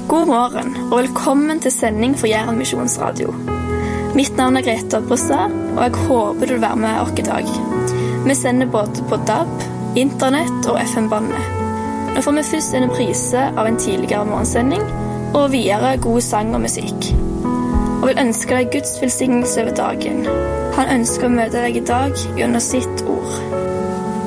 God morgen og velkommen til sending for Jæren Misjonsradio. Mitt navn Greta Brustad, og jeg håper du vil være med oss i dag. Vi sender både på DAB, internett og FM-bandet. Nå får vi først en reprise av en tidligere morgensending, og videre god sang og musikk. Og vil ønske deg Guds velsignelse over dagen. Han ønsker å møte deg i dag gjennom sitt ord.